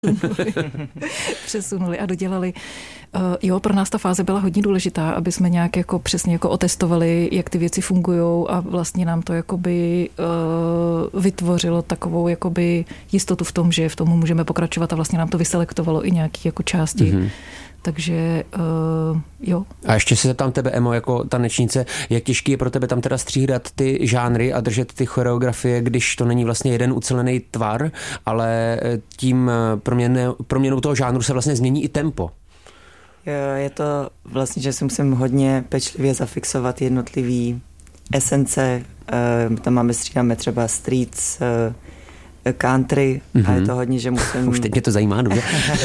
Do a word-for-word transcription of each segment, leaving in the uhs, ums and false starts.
přesunuli a dodělali. Uh, jo, pro nás ta fáze byla hodně důležitá, aby jsme nějak jako přesně jako otestovali, jak ty věci fungují a vlastně nám to jakoby uh, vytvořilo takovou jakoby jistotu v tom, že v tom můžeme pokračovat a vlastně nám to vyselektovalo i nějaký jako části. Mm-hmm. Takže uh, jo. A ještě se zeptám tebe, Emo, jako tanečnice, jak těžký je pro tebe tam teda střídat ty žánry a držet ty choreografie, když to není vlastně jeden ucelený tvar, ale tím proměnou, proměnou toho žánru se vlastně změní i tempo. Jo, je to vlastně, že si musím hodně pečlivě zafixovat jednotlivý esence. Uh, tam máme, střídáme třeba streets, uh, country mm-hmm. a je to hodně, že musím... Už teď mě to zajímá, dobře.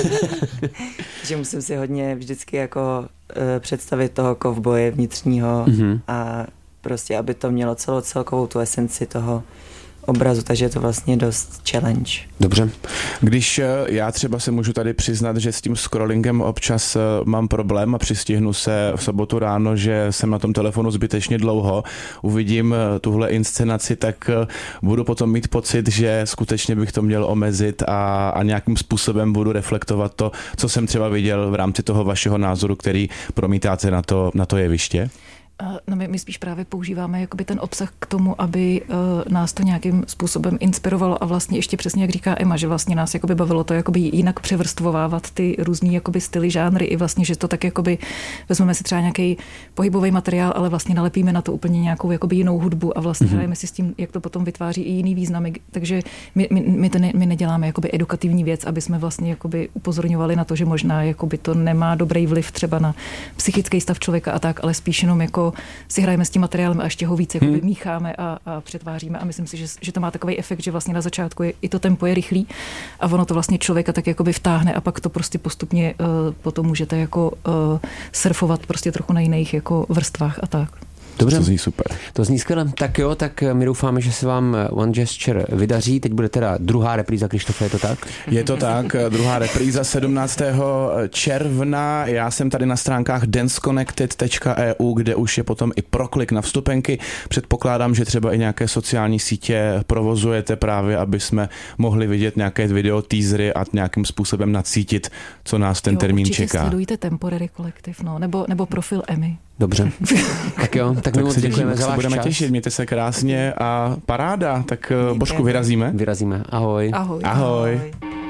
že musím si hodně vždycky jako uh, představit toho kovboje vnitřního mm-hmm. a prostě, aby to mělo celou celkovou tu esenci toho obrazu, takže je to vlastně dost challenge. Dobře. Když já třeba se můžu tady přiznat, že s tím scrollingem občas mám problém a přistihnu se v sobotu ráno, že jsem na tom telefonu zbytečně dlouho, uvidím tuhle inscenaci, tak budu potom mít pocit, že skutečně bych to měl omezit a, a nějakým způsobem budu reflektovat to, co jsem třeba viděl v rámci toho vašeho názoru, který promítáte na to, na to jeviště. No my, my spíš právě používáme jakoby ten obsah k tomu, aby uh, nás to nějakým způsobem inspirovalo a vlastně ještě přesně, jak říká Emma, že vlastně nás jakoby bavilo to jakoby jinak převrstvovávat ty různý jakoby styly, žánry i vlastně, že to tak jakoby vezmeme si třeba nějaký pohybový materiál, ale vlastně nalepíme na to úplně nějakou jakoby jinou hudbu a vlastně mm-hmm. hrajeme si s tím, jak to potom vytváří i jiný významy. Takže my, my, my, to ne, my neděláme jakoby edukativní věc, aby jsme vlastně jakoby upozorňovali na to, že možná jakoby to nemá dobrý vliv třeba na psychický stav člověka a tak, ale spíš jenom jako si hrajeme s tím materiálem a ještě ho víc jako hmm. mícháme a, a přetváříme a myslím si, že, že to má takový efekt, že vlastně na začátku je, i to tempo je rychlý a ono to vlastně člověka tak jakoby vtáhne a pak to prostě postupně uh, potom můžete jako uh, surfovat prostě trochu na jiných jako vrstvách a tak. Dobře, to zní super. To zní skvěle. Tak jo, tak my doufáme, že se vám One Gesture vydaří. Teď bude teda druhá repríza, Krištofe, je to tak? Je to tak, druhá repríza sedmnáctého června. Já jsem tady na stránkách dance connected tečka e u, kde už je potom i proklik na vstupenky. Předpokládám, že třeba i nějaké sociální sítě provozujete právě, aby jsme mohli vidět nějaké video teasery a nějakým způsobem nacítit, co nás ten jo, termín určitě čeká. Sledujte Temporary Collective, no, nebo, nebo profil Emmy. Dobře. Tak jo, tak, tak my moc děkujeme za váš budeme čas. těšit, mějte se krásně a paráda. Tak Božku, vyrazíme? Vyrazíme. Ahoj. Ahoj. Ahoj. Ahoj.